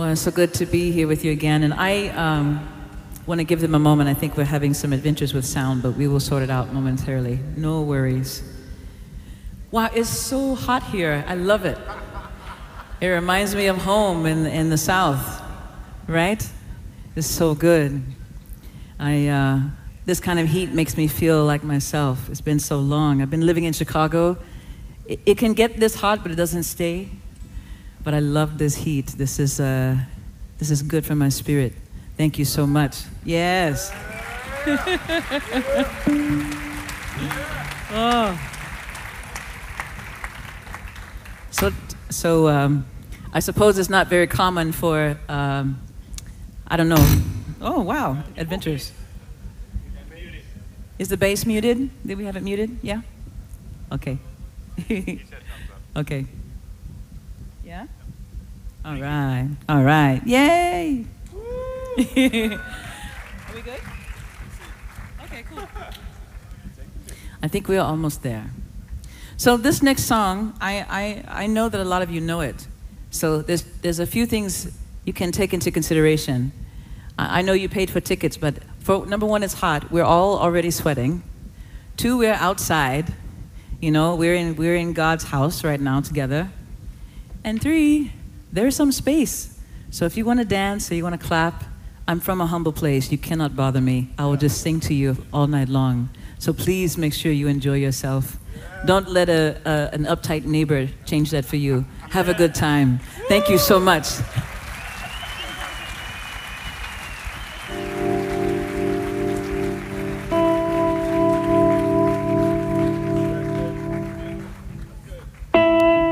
it's so good to be here with you again. And I want to give them a moment. I think we're having some adventures with sound, but we will sort it out momentarily. No worries. Wow, it's so hot here. I love it. It reminds me of home in the South, right? It's so good. This kind of heat makes me feel like myself. It's been so long. I've been living in Chicago. It can get this hot, but it doesn't stay. But I love this heat. This is good for my spirit. Thank you so much. Yes. Oh. So I suppose it's not very common for I don't know. Oh wow, adventures. Is the bass muted? Did we have it muted? Yeah. Okay. Okay. Yeah? All right. All right. Yay! Are we good? Okay, cool. I think we're almost there. So this next song, I know that a lot of you know it. So there's a few things you can take into consideration. I know you paid for tickets, but for number one, it's hot. We're all already sweating. Two, we're outside. You know, we're in God's house right now together. And three, there's some space. So if you want to dance or you want to clap, I'm from a humble place. You cannot bother me. I will just sing to you all night long. So please make sure you enjoy yourself. Don't let an uptight neighbor change that for you. Have a good time. Thank you so much.